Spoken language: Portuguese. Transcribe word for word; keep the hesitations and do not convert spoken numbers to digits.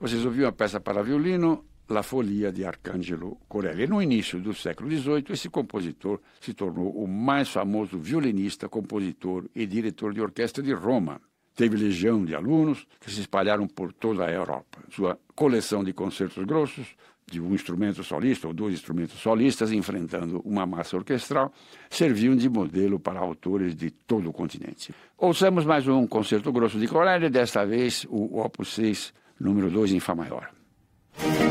Vocês ouviram a peça para violino La Folia de Arcangelo Corelli. E no início do século dezoito, esse compositor se tornou o mais famoso violinista, compositor e diretor de orquestra de Roma. Teve legião de alunos que se espalharam por toda a Europa. Sua coleção de concertos grossos, de um instrumento solista ou dois instrumentos solistas enfrentando uma massa orquestral, serviam de modelo para autores de todo o continente. Ouçamos mais um concerto grosso de Corelli, desta vez o Opus seis, número dois em Fá maior.